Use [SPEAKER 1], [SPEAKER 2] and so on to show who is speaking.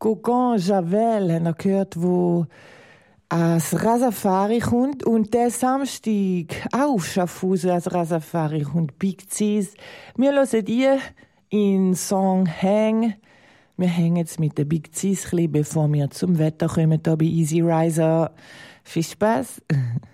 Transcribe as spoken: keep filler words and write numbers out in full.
[SPEAKER 1] Gauguin, Javel, haben wir gehört, wo als Rasafari kommt und der Samstag auch auf Schaffhausen als Rasafari kommt. Big Cheese. Wir hören die in Song Hang. Wir hängen jetzt mit der Big Cheese, bevor wir zum Wetter kommen, hier bei Easy Riser. Viel Spaß.